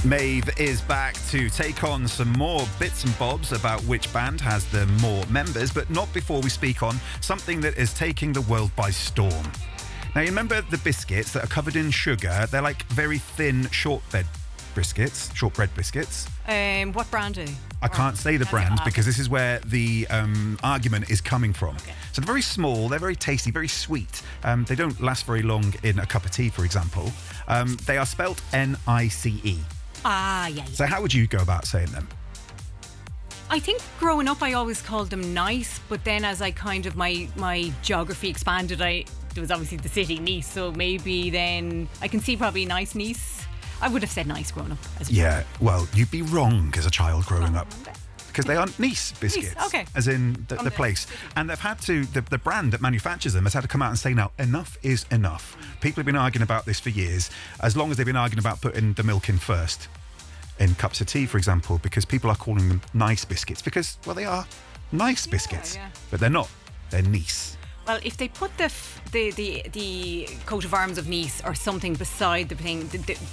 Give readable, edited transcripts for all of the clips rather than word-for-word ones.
Maeve is back to take on some more bits and bobs about which band has the more members, but not before we speak on something that is taking the world by storm. Now, you remember the biscuits that are covered in sugar? They're like very thin shortbread biscuits. What brand are they? I can't say the brand because this is where the argument is coming from. Okay. So they're very small, they're very tasty, very sweet. They don't last very long in a cup of tea, for example. They are spelt N-I-C-E. Yeah. So how would you go about saying them? I think growing up I always called them Nice, but then as I kind of my geography expanded, there was obviously the city Nice, so maybe then I can see probably Nice Nice. I would have said Nice growing up as a child. Well, you'd be wrong as a child growing up. Because they aren't Nice biscuits, okay. As in the place. And they've had to, the brand that manufactures them has had to come out and say, now, enough is enough. People have been arguing about this for years, as long as they've been arguing about putting the milk in first, in cups of tea, for example, because people are calling them nice biscuits, because, well, they are nice biscuits, but they're not. They're Nice. Well, if they put the coat of arms of Nice or something beside the thing,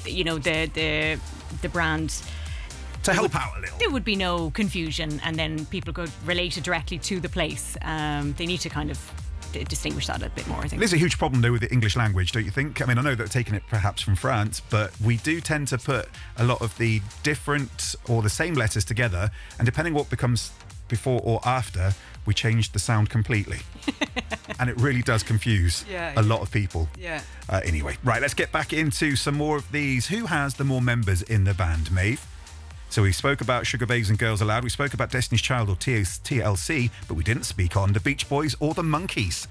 the brand, to help out a little, there would be no confusion, and then people could relate it directly to the place. They need to kind of distinguish that a bit more, I think. There's a huge problem though with the English language, don't you think? I mean, I know that they're taking it perhaps from France, but we do tend to put a lot of the different or the same letters together, and depending what becomes before or after, we change the sound completely. And it really does confuse a lot of people. Anyway, right, let's get back into some more of these. Who has the more members in the band, Maeve? So we spoke about Sugar Babes and Girls Aloud, we spoke about Destiny's Child or TLC, but we didn't speak on the Beach Boys or the Monkees.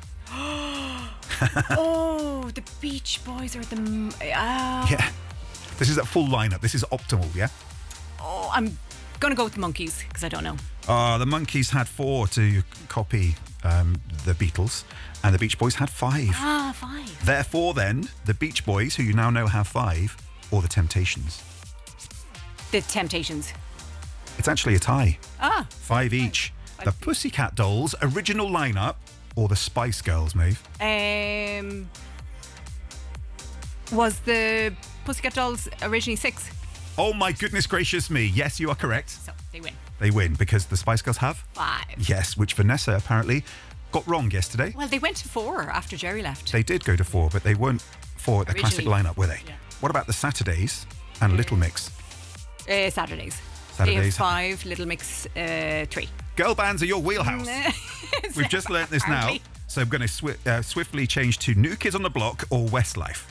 Oh, the Beach Boys are the... Yeah, this is a full lineup, this is optimal, yeah? Oh, I'm going to go with the Monkees, because I don't know. The Monkees had 4 to copy the Beatles, and the Beach Boys had 5. 5. Therefore then, the Beach Boys, who you now know have 5, or the Temptations. The Temptations. It's actually a tie. 5 each. 5 The Pussycat Dolls, original lineup, or the Spice Girls, Maeve? Was the Pussycat Dolls originally 6? Oh my goodness gracious me. Yes, you are correct. So, they win. They win because the Spice Girls have 5. Yes, which Vanessa apparently got wrong yesterday. Well, they went to 4 after Jerry left. They did go to 4, but they weren't 4 at the classic lineup, were they? Yeah. What about the Saturdays and Little Mix? Saturdays. They have 5, Little Mix 3. Girl bands are your wheelhouse. We've just learnt this now, so I'm going to swiftly change to New Kids on the Block or Westlife.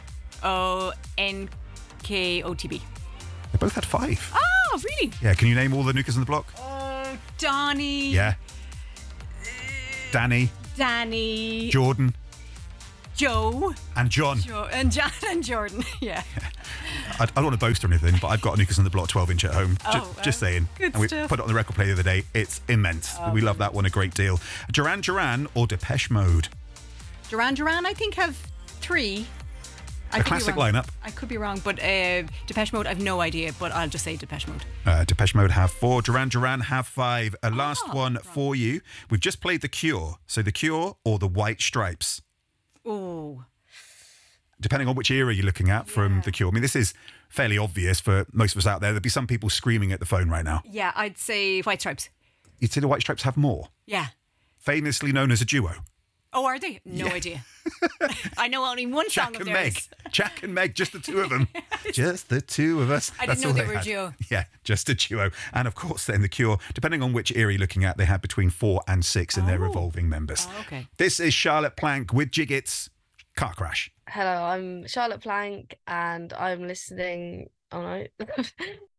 NKOTB. They both had 5. Oh, really? Yeah, can you name all the New Kids on the Block? Donnie. Yeah. Danny. Jordan. Joe. And John. And John and Jordan, yeah. I don't want to boast or anything, but I've got a New Kids on the Block 12-inch at home. Just saying. Good and we stuff. put it on the record player the other day. It's immense. We love that one a great deal. Duran Duran or Depeche Mode? Duran Duran, I think, have 3. A classic lineup. I could be wrong, but Depeche Mode, I've no idea, but I'll just say Depeche Mode. Depeche Mode have 4. Duran Duran have 5. A last one for you. We've just played The Cure. So The Cure or The White Stripes? Oh. Depending on which era you're looking at from The Cure. I mean, this is fairly obvious for most of us out there. There'd be some people screaming at the phone right now. Yeah, I'd say White Stripes. You'd say The White Stripes have more? Yeah. Famously known as a duo. Oh, are they? No idea. I know only one song of theirs. Jack and Meg, just the two of them. Just the two of us. I didn't know they were a duo. Yeah, just a duo. And of course, then The Cure, depending on which era you're looking at, they had between 4 and 6 in their revolving members. Oh, okay. This is Charlotte Plank with Jiggits. Car Crash. Hello, I'm Charlotte Plank and I'm listening. Oh no.